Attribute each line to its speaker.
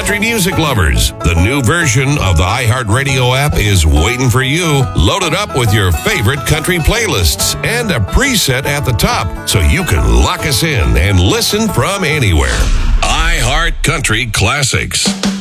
Speaker 1: country music lovers, the new version of the iHeartRadio app is waiting for you. Load it up with your favorite country playlists and a preset at the top so you can lock us in and listen from anywhere. iHeart Country Classics.